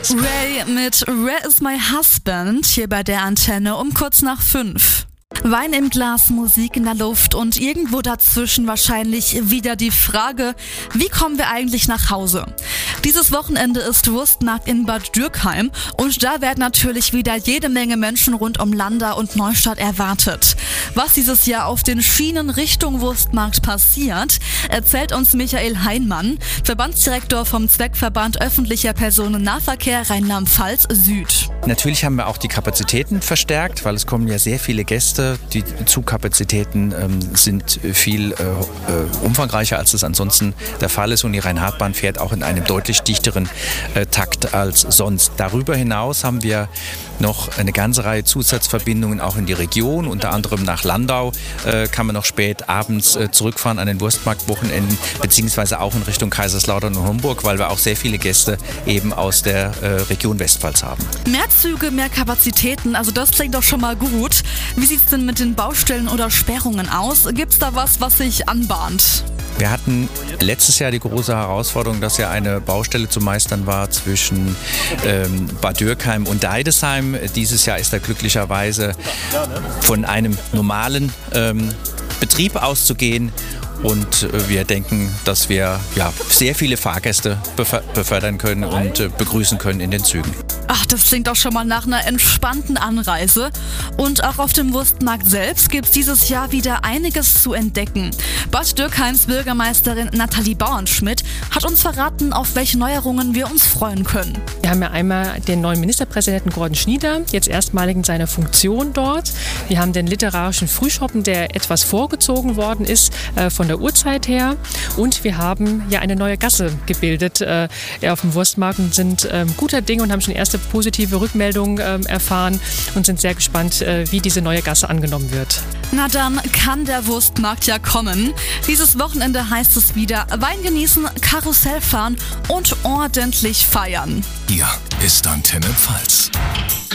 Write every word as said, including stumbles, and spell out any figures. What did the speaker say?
Ray mit Where is my husband hier bei der Antenne um kurz nach fünf. Wein im Glas, Musik in der Luft und irgendwo dazwischen wahrscheinlich wieder die Frage, wie kommen wir eigentlich nach Hause? Dieses Wochenende ist Wurstmarkt in Bad Dürkheim und da werden natürlich wieder jede Menge Menschen rund um Landau und Neustadt erwartet. Was dieses Jahr auf den Schienen Richtung Wurstmarkt passiert, erzählt uns Michael Heinmann, Verbandsdirektor vom Zweckverband Öffentlicher Personennahverkehr Rheinland-Pfalz Süd. Natürlich haben wir auch die Kapazitäten verstärkt, weil es kommen ja sehr viele Gäste. Die Zugkapazitäten ähm, sind viel äh, äh, umfangreicher, als es ansonsten der Fall ist. Und die Rhein-Hart-Bahn fährt auch in einem deutlich dichteren äh, Takt als sonst. Darüber hinaus haben wir noch eine ganze Reihe Zusatzverbindungen auch in die Region. Unter anderem nach Landau äh, kann man noch spät abends äh, zurückfahren an den Wurstmarktwochenenden, beziehungsweise auch in Richtung Kaiserslautern und Homburg, weil wir auch sehr viele Gäste eben aus der äh, Region Westpfalz haben. Mehr Züge, mehr Kapazitäten, also das klingt doch schon mal gut. Wie sieht es denn mit den Baustellen oder Sperrungen aus? Gibt es da was, was sich anbahnt? Wir hatten letztes Jahr die große Herausforderung, dass ja eine Baustelle zu meistern war zwischen ähm, Bad Dürkheim und Deidesheim. Dieses Jahr ist da glücklicherweise von einem normalen ähm, Betrieb auszugehen. Und äh, wir denken, dass wir ja, sehr viele Fahrgäste bef- befördern können und äh, begrüßen können in den Zügen. Ach, das klingt doch schon mal nach einer entspannten Anreise. Und auch auf dem Wurstmarkt selbst gibt es dieses Jahr wieder einiges zu entdecken. Bad Dürkheims Bürgermeisterin Nathalie Bauernschmidt hat uns verraten, auf welche Neuerungen wir uns freuen können. Wir haben ja einmal den neuen Ministerpräsidenten Gordon Schnieder, jetzt erstmalig in seiner Funktion dort. Wir haben den literarischen Frühschoppen, der etwas vorgezogen worden ist äh, von der Uhrzeit her. Und wir haben ja eine neue Gasse gebildet äh, auf dem Wurstmarkt und sind äh, guter Dinge und haben schon erste positive Rückmeldungen äh, erfahren und sind sehr gespannt, äh, wie diese neue Gasse angenommen wird. Na dann kann der Wurstmarkt ja kommen. Dieses Wochenende heißt es wieder Wein genießen, Karussell fahren und ordentlich feiern. Hier ist Antenne Pfalz.